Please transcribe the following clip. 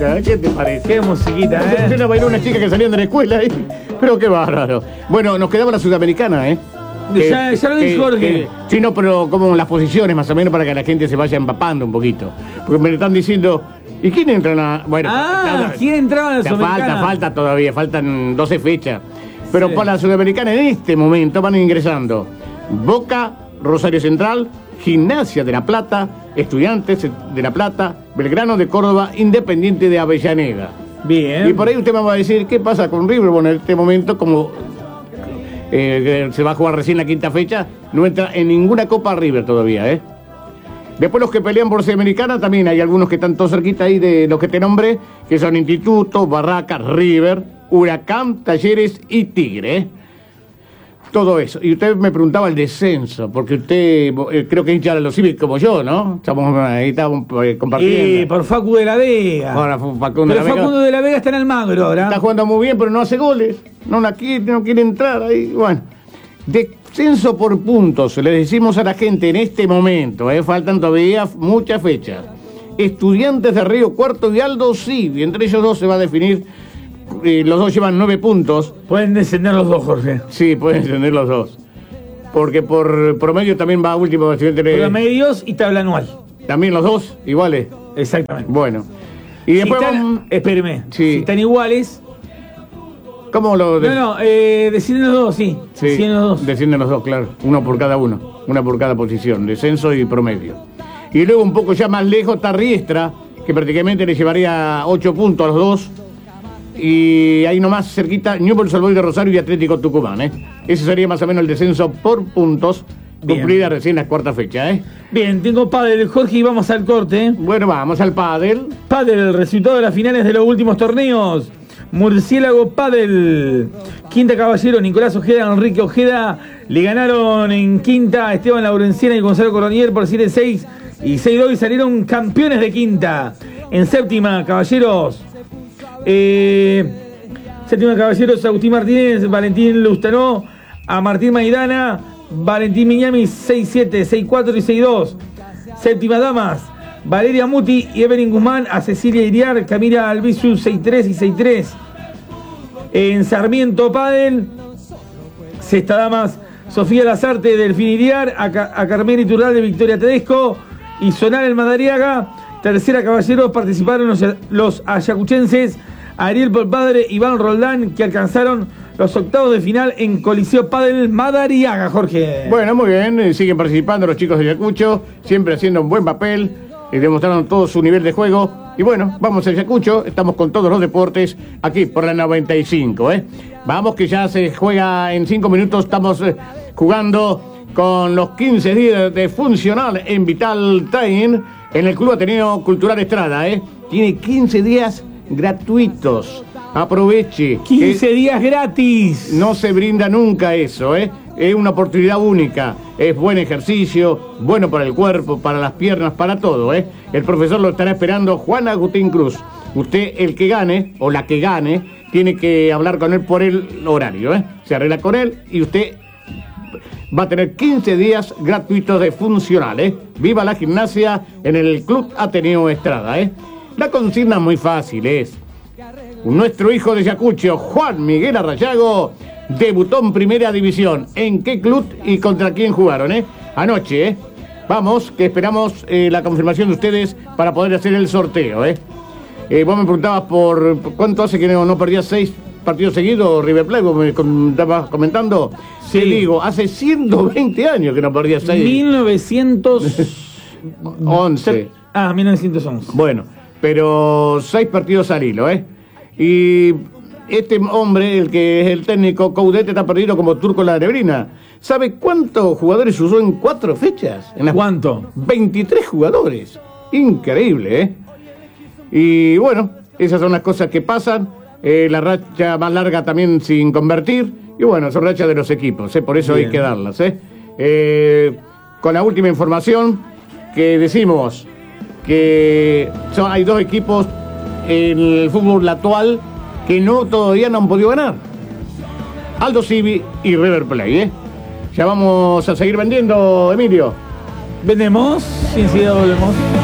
¿Qué te parece? Qué musiquita, Se la bailó una chica que salían de la escuela ahí. Pero qué bárbaro. Bueno, nos quedaba la Sudamericana, ¿eh? Ya lo dijo Jorge. Sí, no, pero como las posiciones más o menos para que la gente se vaya empapando un poquito. Porque me están diciendo, ¿y quién entra en la...? Bueno, ¿quién entraba en la Sudamericana? Falta todavía, faltan 12 fechas. Pero sí, para la Sudamericana en este momento van ingresando Boca, Rosario Central, Gimnasia de La Plata, Estudiantes de La Plata, Belgrano de Córdoba, Independiente de Avellaneda. Bien. Y por ahí usted me va a decir, ¿qué pasa con River? Bueno, en este momento, como se va a jugar recién la quinta fecha, no entra en ninguna Copa River todavía, ¿eh? Después los que pelean por Sudamericana, también hay algunos que están todos cerquita ahí de los que te nombré, que son Instituto, Barracas, River, Huracán, Talleres y Tigre, ¿eh? Todo eso. Y usted me preguntaba el descenso, porque usted creo que hincha de los Civic como yo, ¿no? Estamos compartiendo. Y por Facu de la Vega. Ahora, Facundo de la Vega está en Almagro ahora. Está jugando muy bien, pero no hace goles. No quiere entrar ahí. Bueno, descenso por puntos. Le decimos a la gente en este momento, faltan todavía muchas fechas. Estudiantes de Río Cuarto y Aldo Civi. Entre ellos dos se va a definir. Los dos llevan 9 puntos. Pueden descender los dos, Jorge. Sí, pueden descender los dos. Porque por promedio también va último. Promedios y tabla anual. También los dos iguales. Exactamente. Bueno. Y después espéreme. Sí. Si están iguales. ¿Cómo lo descienden los dos, sí. Sí, descienden los dos, claro. Uno por cada uno. Una por cada posición. Descenso y promedio. Y luego un poco ya más lejos está Riestra, que prácticamente le llevaría 8 puntos a los dos. Y ahí nomás cerquita Newell's Old Boys de Rosario y Atlético Tucumán, ¿eh? Ese sería más o menos el descenso por puntos. Bien. Cumplida recién la cuarta fecha, ¿eh? Bien, tengo pádel, Jorge, y vamos al corte. Bueno, vamos al pádel. Pádel, el resultado de las finales de los últimos torneos. Murciélago Pádel. Quinta Caballero, Nicolás Ojeda, Enrique Ojeda. Le ganaron en quinta Esteban Laurenciana y Gonzalo Coronier por 7-6 y 6-2 y salieron campeones de quinta. En séptima, Caballeros. Séptima Caballeros, Agustín Martínez, Valentín Lustanó, a Martín Maidana, Valentín Miñami 6-7, 6-4 y 6-2. Séptima Damas, Valeria Muti y Evelyn Guzmán, a Cecilia Iriar, Camila Albizu 6-3 y 6-3. En Sarmiento Padel, sexta Damas, Sofía Lazarte, Delfín Iriar, a Carmen Iturral de Victoria Tedesco y Sonar el Madariaga. Tercera Caballeros, participaron los ayacuchenses Ariel Polpadre y Iván Roldán, que alcanzaron los octavos de final en Coliseo Padel Madariaga, Jorge. Bueno, muy bien, siguen participando los chicos de Ayacucho, siempre haciendo un buen papel, demostraron todo su nivel de juego. Y bueno, vamos a Ayacucho, estamos con todos los deportes aquí por la 95, ¿eh? Vamos que ya se juega en 5 minutos, estamos jugando con los 15 días de funcional en Vital Time en el Club Ateneo Cultural Estrada, ¿eh? Tiene 15 días gratuitos. Aproveche. 15 días gratis. No se brinda nunca eso, ¿eh? Es una oportunidad única. Es buen ejercicio, bueno para el cuerpo, para las piernas, para todo, ¿eh? El profesor lo estará esperando, Juan Agustín Cruz. Usted, el que gane, o la que gane, tiene que hablar con él por el horario, ¿eh? Se arregla con él y usted va a tener 15 días gratuitos de funcional, ¿eh? Viva la gimnasia en el Club Ateneo Estrada, ¿eh? La consigna muy fácil es: nuestro hijo de Ayacucho, Juan Miguel Arrayago, debutó en primera división. ¿En qué club y contra quién jugaron, Anoche, Vamos, que esperamos la confirmación de ustedes para poder hacer el sorteo, Vos me preguntabas por cuánto hace que no perdías 6 partidos seguidos, River Plate, vos me estabas comentando. Sí. Te digo, hace 120 años que no perdías 6. 1911. 1911. Bueno, pero 6 partidos al hilo, Y este hombre, el que es el técnico, Coudet, está perdido como turco en la neblina. ¿Sabe cuántos jugadores usó en 4 fechas? ¿Cuánto? 23 jugadores. Increíble, Y bueno, esas son las cosas que pasan. La racha más larga también sin convertir. Y bueno, son rachas de los equipos, Por eso bien, hay que darlas, Con la última información que decimos que hay 2 equipos en el fútbol actual que todavía no han podido ganar: Aldo Civi y River Plate, Ya vamos a seguir vendiendo, Emilio. ¿Vendemos? Sí, volvemos.